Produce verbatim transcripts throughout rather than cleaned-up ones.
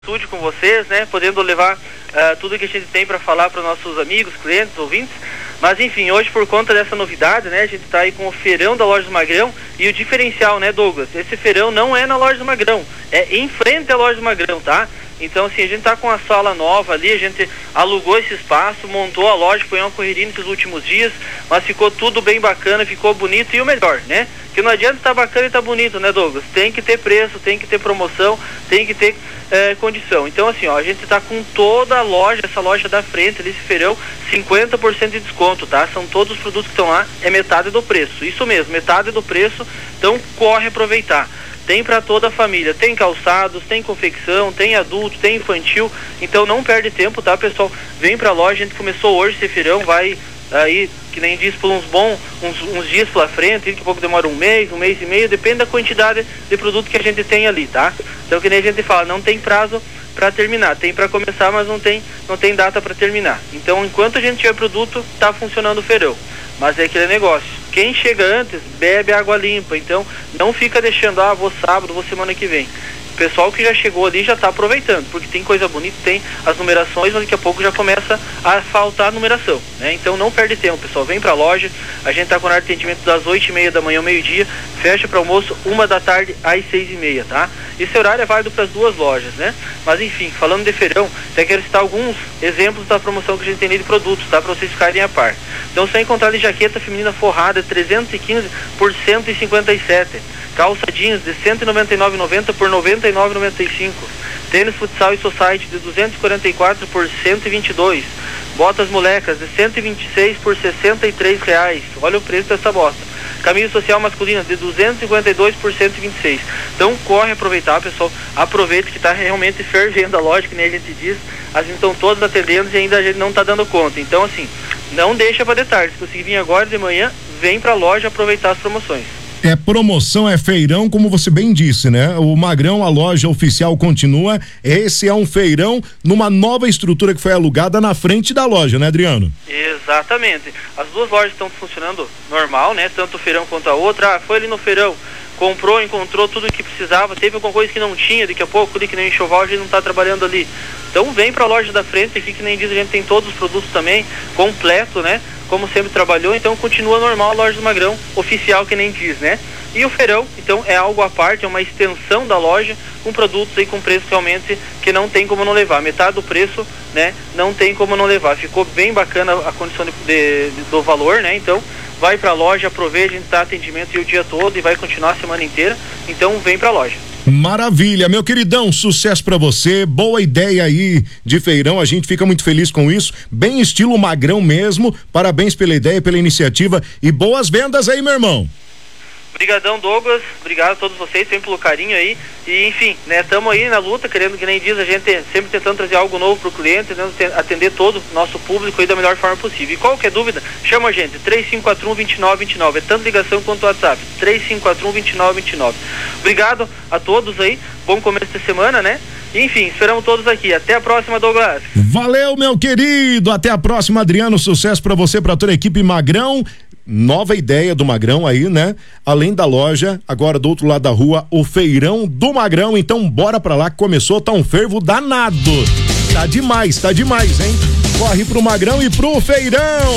estúdio com vocês, né, podendo levar uh, tudo que a gente tem para falar para nossos amigos, clientes, ouvintes. Mas enfim, hoje por conta dessa novidade, né, a gente está aí com o feirão da Loja do Magrão e o diferencial, né, Douglas, esse feirão não é na Loja do Magrão, é em frente à Loja do Magrão, tá? Então assim, a gente tá com a sala nova ali, a gente alugou esse espaço, montou a loja, foi uma correria nesses últimos dias, mas ficou tudo bem bacana, ficou bonito e o melhor, né? Que não adianta estar bacana e estar bonito, né, Douglas? Tem que ter preço, tem que ter promoção, tem que ter é, condição. Então assim, ó, a gente tá com toda a loja, essa loja da frente, desse feirão, cinquenta por cento de desconto, tá? São todos os produtos que estão lá, é metade do preço, isso mesmo, metade do preço, então corre aproveitar. Tem para toda a família, tem calçados, tem confecção, tem adulto, tem infantil, então não perde tempo, tá, pessoal? Vem pra loja, a gente começou hoje esse feirão, vai aí, que nem diz, por uns bons, uns, uns dias pela frente, daqui a pouco demora um mês, um mês e meio, depende da quantidade de produto que a gente tem ali, tá? Então que nem a gente fala, não tem prazo para terminar, tem para começar, mas não tem, não tem data para terminar. Então enquanto a gente tiver produto, tá funcionando o feirão. Mas é aquele negócio, quem chega antes, bebe água limpa, então não fica deixando, ah, vou sábado, vou semana que vem. O pessoal que já chegou ali já está aproveitando, porque tem coisa bonita, tem as numerações, mas daqui a pouco já começa a faltar a numeração, né? Então não perde tempo, pessoal, vem pra loja, a gente tá com o atendimento das oito e meia da manhã ao meio-dia, fecha para almoço uma da tarde às seis e meia, tá? Esse horário é válido para as duas lojas, né? Mas enfim, falando de feirão, até quero citar alguns exemplos da promoção que a gente tem ali de produtos, tá? Para vocês ficarem a par. Então você vai encontrar de jaqueta feminina forrada trezentos e quinze por cento e cinquenta e sete. Calça jeans de cento e noventa e nove reais e noventa centavos por noventa e nove reais e noventa e cinco centavos. Tênis futsal e society de duzentos e quarenta e quatro por cento e vinte e dois. Botas molecas de cento e vinte e seis por sessenta e três reais. Olha o preço dessa bota. Camisa social masculina de duzentos e cinquenta e dois por cento e vinte e seis. Então corre aproveitar, pessoal. Aproveita que está realmente fervendo a loja, que nem a gente diz. As estão todas atendendo e ainda a gente não está dando conta. Então assim, não deixa para detalhes. Se conseguir vir agora de manhã, vem para a loja aproveitar as promoções. É promoção, é feirão, como você bem disse, né? O Magrão, a loja oficial continua. Esse é um feirão numa nova estrutura que foi alugada na frente da loja, né, Adriano? Exatamente. As duas lojas estão funcionando normal, né? Tanto o feirão quanto a outra. Ah, foi ali no feirão, comprou, encontrou tudo o que precisava, teve alguma coisa que não tinha, daqui a pouco, ali que nem enxoval, a gente não está trabalhando ali. Então vem para a loja da frente, aqui que nem diz, a gente tem todos os produtos também, completo, né? Como sempre trabalhou, então continua normal a loja do Magrão, oficial, que nem diz, né? E o feirão, então, é algo à parte, é uma extensão da loja, com produtos aí com preço realmente que não tem como não levar. Metade do preço, né? Não tem como não levar. Ficou bem bacana a condição de, de, de, do valor, né? Então, vai pra loja, aproveita, a gente tá atendimento o dia todo e vai continuar a semana inteira. Então, vem pra loja. Maravilha, meu queridão, sucesso pra você, boa ideia aí de feirão, a gente fica muito feliz com isso, bem estilo Magrão mesmo, parabéns pela ideia, pela iniciativa e boas vendas aí, meu irmão. Obrigadão, Douglas, obrigado a todos vocês, sempre pelo carinho aí, e enfim, né, estamos aí na luta, querendo, que nem diz, a gente sempre tentando trazer algo novo pro cliente, tentando atender todo o nosso público aí da melhor forma possível. E qualquer dúvida, chama a gente, três cinco quatro um, dois nove dois nove, é tanto ligação quanto WhatsApp, três cinco quatro um, dois nove dois nove. Obrigado a todos aí, bom começo de semana, né? Enfim, esperamos todos aqui. Até a próxima, Douglas. Valeu, meu querido. Até a próxima, Adriano. Sucesso pra você, pra toda a equipe Magrão. Nova ideia do Magrão aí, né? Além da loja, agora do outro lado da rua, o feirão do Magrão. Então bora pra lá que começou, tá um fervo danado. Tá demais, tá demais, hein? Corre pro Magrão e pro feirão.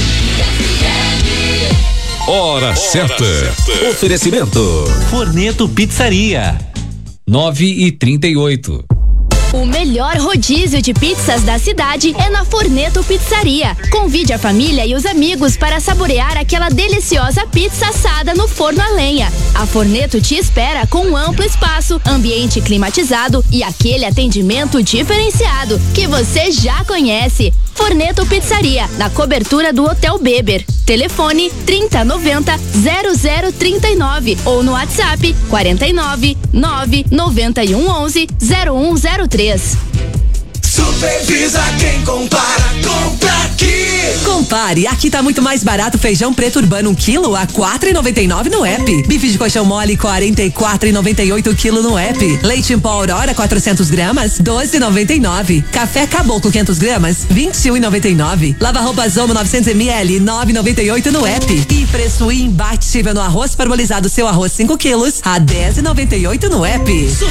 Hora certa. Oferecimento Forneto Pizzaria. nove e trinta e oito. O melhor rodízio de pizzas da cidade é na Forneto Pizzaria. Convide a família e os amigos para saborear aquela deliciosa pizza assada no forno a lenha. A Forneto te espera com um amplo espaço, ambiente climatizado e aquele atendimento diferenciado que você já conhece. Forneto Pizzaria, na cobertura do Hotel Beber. Telefone trinta noventa, zero zero trinta e nove ou no WhatsApp quarenta e nove, nove noventa e um onze, zero um zero três. Supervisa quem compara, compra aqui. Compare, aqui tá muito mais barato feijão preto urbano um quilo a quatro e noventa e nove no app. Bife de colchão mole quarenta e quatro e noventa e oito quilo no app. Leite em pó Aurora quatrocentos gramas doze e noventa e nove. Café Caboclo quinhentos gramas vinte e um e noventa e nove. Lava roupa Zomo novecentos mililitros nove e noventa e oito no app. E preço imbatível no arroz parbolizado seu arroz cinco quilos a dez e noventa e oito no app.